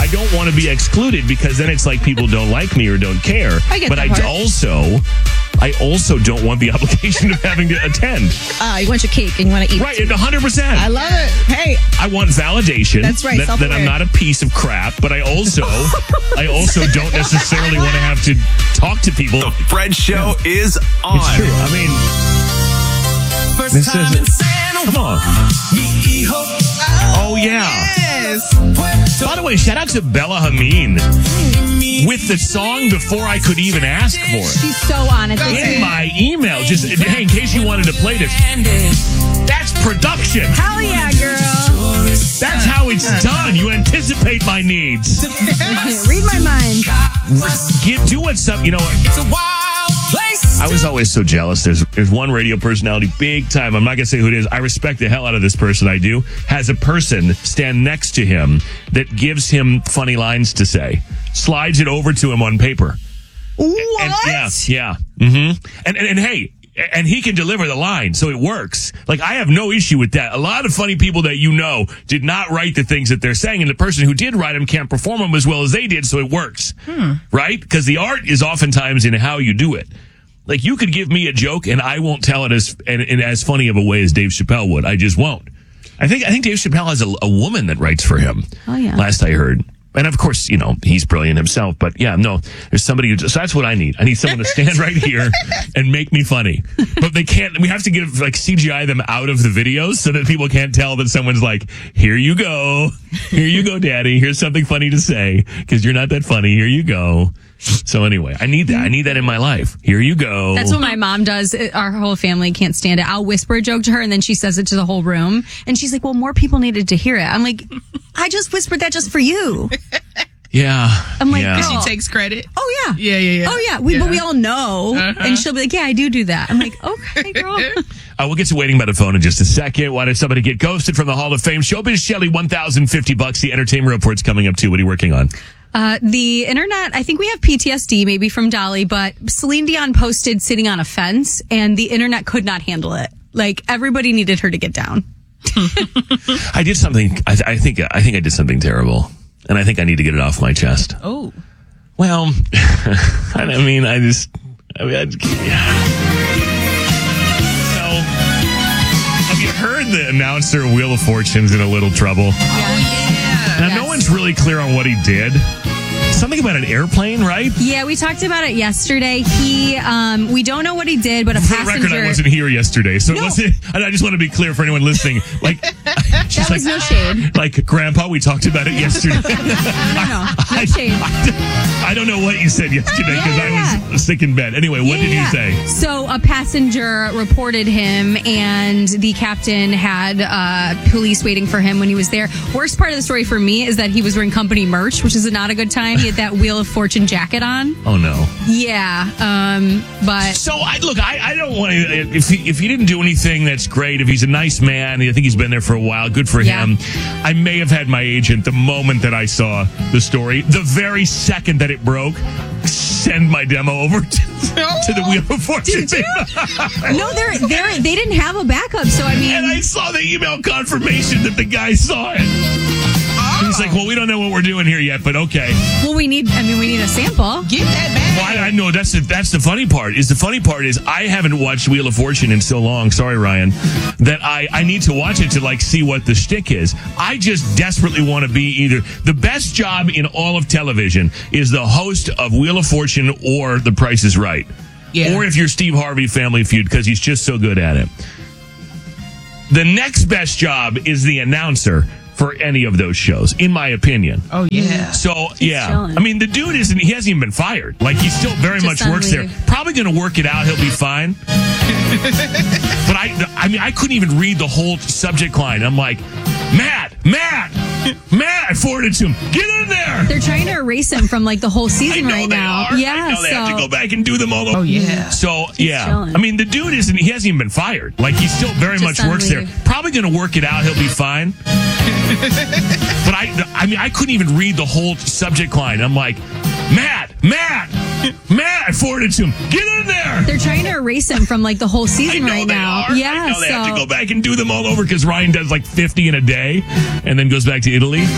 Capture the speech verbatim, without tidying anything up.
I don't want to be excluded because then it's like people don't like me or don't care. I get but that I part. also, I also don't want the obligation of having to attend. Uh, you want your cake and you want to eat. Right, one hundred percent. I love it. Hey, I want validation. That's right, That, that self-aware. I'm not a piece of crap, but I also, I also don't necessarily want to have to talk to people. The Fred Show is on. It's true. I mean, First this time is in San come on. Oh yeah. Yes. By the way, shout out to Bella Hameen with the song before I could even ask for it. she's so on it. This In week. my email, just hey, in case you wanted to play this, that's production. Hell yeah, girl. That's how it's done. You anticipate my needs. Read my mind. Get do what's up. You know what? It's a wild place. I was always so jealous. There's there's one radio personality, big time. I'm not gonna say who it is. I respect the hell out of this person. I do. Has a person stand next to him that gives him funny lines to say. Slides it over to him on paper. What? And, yeah, yeah. Mm-hmm. And, and and hey, and he can deliver the line, so it works. Like, I have no issue with that. A lot of funny people that you know did not write the things that they're saying, and the person who did write them can't perform them as well as they did, so it works. Hmm. Right? Because the art is oftentimes in how you do it. Like, you could give me a joke, and I won't tell it as in, in as funny of a way as Dave Chappelle would. I just won't. I think I think Dave Chappelle has a, a woman that writes for him. Oh, yeah. Last I heard. And of course, you know, he's brilliant himself. But yeah, no, there's somebody who just, so that's what I need. I need someone to stand right here and make me funny. But they can't, we have to get like C G I them out of the videos so that people can't tell that someone's like, here you go. Here you go, daddy. Here's something funny to say because you're not that funny. Here you go. So anyway, I need that. I need that in my life. Here you go. That's what my mom does. Our whole family can't stand it. I'll whisper a joke to her and then she says it to the whole room. And she's like, well, more people needed to hear it. I'm like, I just whispered that just for you. Yeah. I'm like, yeah. girl. She takes credit. Oh, yeah. Yeah, yeah, yeah. Oh, yeah. We, Yeah. But we all know. Uh-huh. And she'll be like, yeah, I do do that. I'm like, okay, girl. Uh, we'll get to waiting by the phone in just a second. Why did somebody get ghosted from the Hall of Fame? Showbiz Shelley, one thousand fifty bucks. The entertainment report's coming up too. What are you working on? Uh, the internet, I think we have P T S D maybe from Dolly, but Celine Dion posted sitting on a fence and the internet could not handle it. Like, everybody needed her to get down. I did something. I, I think. I think I did something terrible, and I think I need to get it off my chest. Oh. Well, I mean, I just. I mean, I, yeah. So, have you heard the announcer of Wheel of Fortune's in a little trouble? Yeah. Now, Yes. no one's really clear on what he did. Something about an airplane, right? Yeah, we talked about it yesterday. He, um, we don't know what he did, but a For the passenger. record, I wasn't here yesterday, so No. it wasn't, and I just want to be clear for anyone listening. Like, she's That was like, no shade. Like, Grandpa, we talked about it yesterday. No, no, no I, shade. I, I don't know what you said yesterday because Yeah. I was sick in bed. Anyway, what Yeah, did you yeah. say? So a passenger reported him, and the captain had uh, police waiting for him when he was there. Worst part of the story for me is that he was wearing company merch, which is not a good time. He had that Wheel of Fortune jacket on. Oh no. Yeah, um, but So I look, I, I don't want to. If he, if he didn't do anything, that's great. If he's a nice man, I think he's been there for a while. Good for Yeah. him. I may have had my agent the moment that I saw the story, the very second that it broke, send my demo over to, to the Wheel of Fortune. Did you? no, they're they're they didn't have a backup. So I mean, And I saw the email confirmation that the guy saw it. He's like, well, we don't know what we're doing here yet, but okay. well, we need. I mean, we need a sample. Get that back. Well, I, I know that's the, that's the funny part. Is the funny part is I haven't watched Wheel of Fortune in so long. Sorry, Ryan. That I, I need to watch it to like see what the shtick is. I just desperately want to be either the best job in all of television is the host of Wheel of Fortune or The Price is Right. Yeah. Or if you're Steve Harvey, Family Feud, because he's just so good at it. The next best job is the announcer for any of those shows, in my opinion. Oh, yeah. So, yeah. chilling. I mean, the dude isn't, he hasn't even been fired. Like, he still very Just much on works there. leave. Probably going to work it out. He'll be fine. But I, I mean, I couldn't even read the whole subject line. I'm like, Matt, Matt, Matt, I forwarded to him. Get in there. They're trying to erase him from like the whole I season know right they now. are. Yeah, I know they so have to go back and do them all over. Oh, yeah. So, yeah. chilling. I mean, the dude isn't, he hasn't even been fired. Like, he still very Just much on works there. leave. Probably going to work it out. He'll be fine. But I, I mean, I couldn't even read the whole subject line. I'm like, Matt, Matt, Matt, I forwarded to him. Get in there. they're trying to erase him from like the whole I season know right they now. are. Yeah, I know they so have to go back and do them all over because Ryan does like fifty in a day and then goes back to Italy.